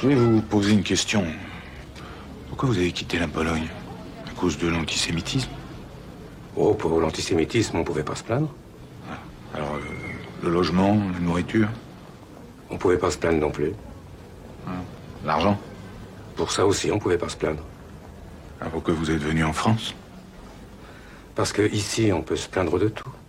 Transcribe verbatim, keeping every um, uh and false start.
voulais vous poser une question. Pourquoi vous avez quitté la Pologne? À cause de l'antisémitisme? Oh, pour l'antisémitisme, on pouvait pas se plaindre. Alors, euh, le logement, la nourriture? On pouvait pas se plaindre non plus. L'argent? Pour ça aussi, on pouvait pas se plaindre. Alors pourquoi vous êtes venu en France? Parce que ici, on peut se plaindre de tout.